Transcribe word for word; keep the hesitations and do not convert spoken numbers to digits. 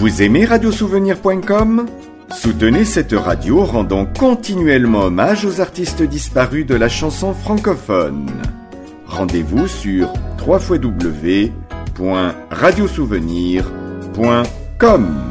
Vous aimez radiosouvenir point com ? Soutenez cette radio rendant continuellement hommage aux artistes disparus de la chanson francophone. Rendez-vous sur w w w point radiosouvenir point com.